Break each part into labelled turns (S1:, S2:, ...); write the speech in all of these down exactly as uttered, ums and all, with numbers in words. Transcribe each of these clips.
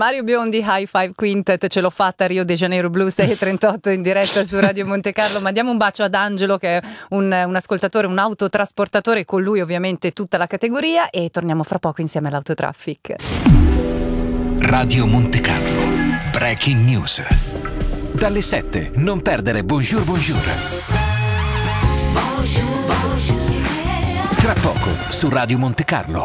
S1: Mario Biondi, High Five Quintet, ce l'ho fatta, Rio de Janeiro Blues sei e trentotto in diretta su Radio Monte Carlo. Mandiamo un bacio ad Angelo che è un, un ascoltatore, un autotrasportatore, con lui ovviamente tutta la categoria, e torniamo fra poco insieme all'Autotraffic.
S2: Radio Monte Carlo, Breaking News. Dalle sette, non perdere Bonjour Bonjour. Tra poco su Radio Monte Carlo.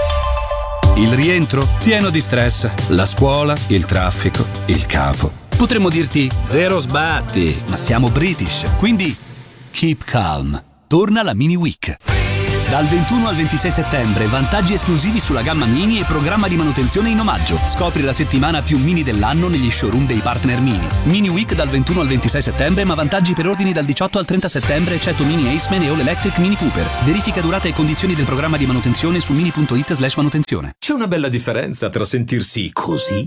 S3: Il rientro pieno di stress, la scuola, il traffico, il capo. Potremmo dirti zero sbatti, ma siamo British, quindi keep calm. Torna la Mini Week. Dal ventuno al ventisei settembre, vantaggi esclusivi sulla gamma Mini e programma di manutenzione in omaggio. Scopri la settimana più Mini dell'anno negli showroom dei partner Mini. Mini Week dal ventuno al ventisei settembre, ma vantaggi per ordini dal diciotto al trenta settembre, eccetto Mini Aceman e All Electric Mini Cooper. Verifica durata e condizioni del programma di manutenzione su mini.it slash manutenzione.
S4: C'è una bella differenza tra sentirsi così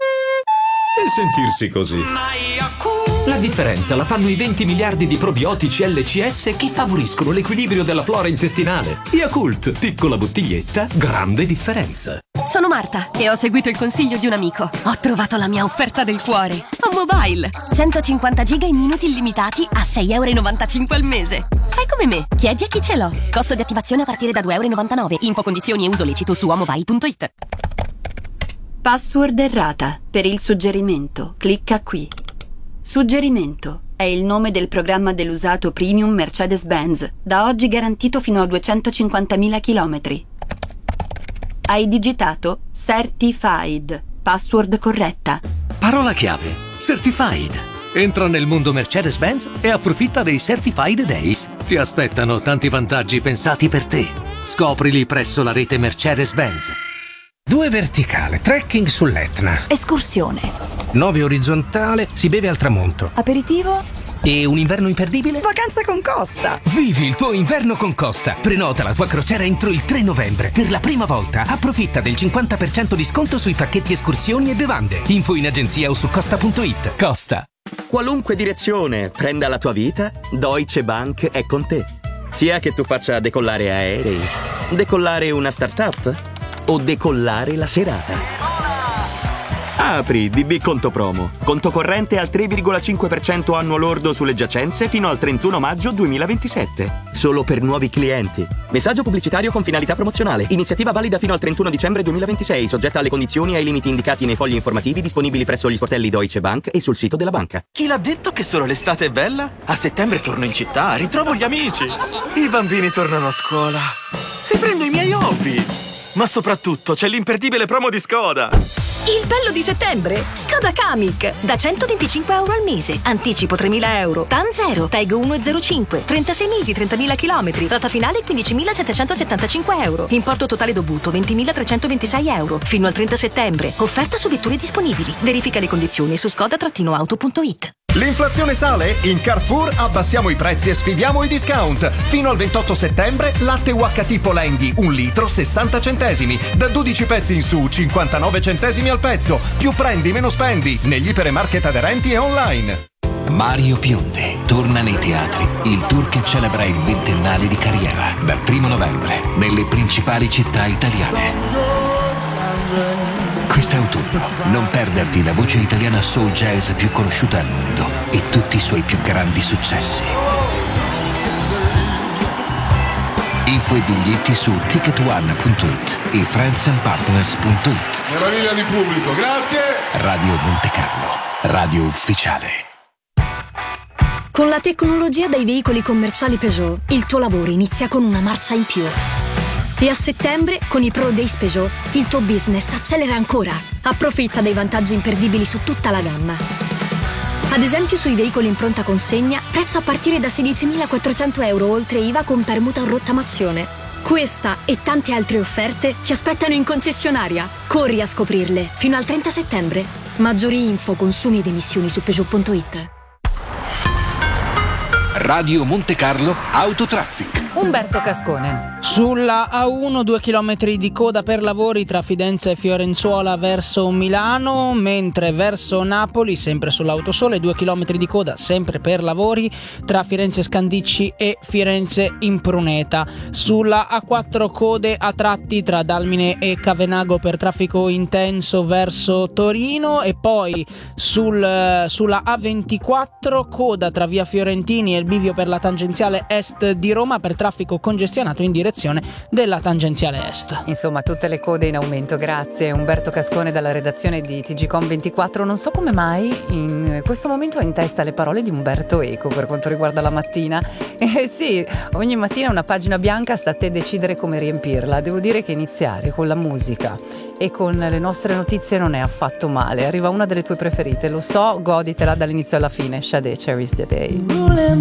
S4: e sentirsi così. La differenza la fanno i venti miliardi di probiotici L C S che favoriscono l'equilibrio della flora intestinale. Yakult, piccola bottiglietta, grande differenza.
S5: Sono Marta e ho seguito il consiglio di un amico. Ho trovato la mia offerta del cuore. A Mobile. centocinquanta giga in minuti illimitati a sei e novantacinque euro al mese. Fai come me, chiedi a chi ce l'ho. Costo di attivazione a partire da due e novantanove euro. Info, condizioni e uso lecito su amobile punto it.
S6: Password errata. Per il suggerimento, clicca qui. Suggerimento è il nome del programma dell'usato premium Mercedes-Benz, da oggi garantito fino a duecentocinquantamila chilometri. Hai digitato Certified, password corretta.
S7: Parola chiave, Certified. Entra nel mondo Mercedes-Benz e approfitta dei Certified Days. Ti aspettano tanti vantaggi pensati per te. Scoprili presso la rete Mercedes-Benz.
S8: Due verticale, trekking sull'Etna.
S9: Escursione.
S8: Nove orizzontale, si beve al tramonto.
S9: Aperitivo.
S8: E un inverno imperdibile?
S9: Vacanza con Costa.
S8: Vivi il tuo inverno con Costa. Prenota la tua crociera entro il tre novembre. Per la prima volta approfitta del cinquanta per cento di sconto sui pacchetti escursioni e bevande. Info in agenzia o su costa punto it. Costa.
S10: Qualunque direzione prenda la tua vita, Deutsche Bank è con te. Sia che tu faccia decollare aerei, decollare una startup o decollare la serata. Apri D B Conto Promo. Conto corrente al tre virgola cinque per cento annuo lordo sulle giacenze fino al trentuno maggio duemilaventisette. Solo per nuovi clienti. Messaggio pubblicitario con finalità promozionale. Iniziativa valida fino al trentuno dicembre duemilaventisei, soggetta alle condizioni e ai limiti indicati nei fogli informativi disponibili presso gli sportelli Deutsche Bank e sul sito della banca.
S11: Chi l'ha detto che solo l'estate è bella? A settembre torno in città, ritrovo gli amici. I bambini tornano a scuola. Riprendo i miei hobby. Ma soprattutto c'è l'imperdibile promo di Skoda.
S12: Il bello di settembre? Skoda Kamiq. Da centoventicinque euro al mese. Anticipo tremila euro. T A N zero. Tag uno virgola zero cinque. trentasei mesi, trentamila chilometri. Rata finale quindicimilasettecentosettantacinque euro. Importo totale dovuto ventimilatrecentoventisei euro. Fino al trenta settembre. Offerta su vetture disponibili. Verifica le condizioni su skoda auto punto it.
S13: L'inflazione sale? In Carrefour abbassiamo i prezzi e sfidiamo i discount. Fino al ventotto settembre, latte U H T Polenghi, un litro sessanta centesimi. Da dodici pezzi in su, cinquantanove centesimi al pezzo. Più prendi, meno spendi. Negli ipermarket aderenti e online.
S2: Mario Biondi torna nei teatri. Il tour che celebra il ventennale di carriera. Dal primo novembre, nelle principali città italiane. Quest'autunno non perderti la voce italiana soul jazz più conosciuta al mondo e tutti i suoi più grandi successi. Info e biglietti su ticket one punto it e friends and partners punto it.
S14: Meraviglia di pubblico, grazie!
S2: Radio Monte Carlo, radio ufficiale.
S5: Con la tecnologia dei veicoli commerciali Peugeot, il tuo lavoro inizia con una marcia in più. E a settembre, con i Pro Days Peugeot, il tuo business accelera ancora. Approfitta dei vantaggi imperdibili su tutta la gamma. Ad esempio sui veicoli in pronta consegna, prezzo a partire da sedicimilaquattrocento euro oltre I V A con permuta o rottamazione. Questa e tante altre offerte ti aspettano in concessionaria. Corri a scoprirle fino al trenta settembre. Maggiori info, consumi ed emissioni su Peugeot punto it.
S2: Radio Monte Carlo Autotraffic.
S1: Umberto Cascone.
S15: Sulla A uno due chilometri di coda per lavori tra Fidenza e Fiorenzuola verso Milano, mentre verso Napoli, sempre sull'Autosole, due chilometri di coda sempre per lavori tra Firenze Scandicci e Firenze Impruneta. Sulla A quattro code a tratti tra Dalmine e Cavenago per traffico intenso verso Torino, e poi sul, sulla A ventiquattro coda tra via Fiorentini e il bivio per la tangenziale est di Roma per traffico congestionato in direzione della tangenziale est.
S1: Insomma, tutte le code in aumento. Grazie Umberto Cascone dalla redazione di T G Com ventiquattro. Non so come mai in questo momento ho in testa le parole di Umberto Eco per quanto riguarda la mattina. Eh sì, ogni mattina una pagina bianca, sta a te decidere come riempirla. Devo dire che iniziare con la musica e con le nostre notizie non è affatto male. Arriva una delle tue preferite, lo so, goditela dall'inizio alla fine. Sade, Cherish the Day.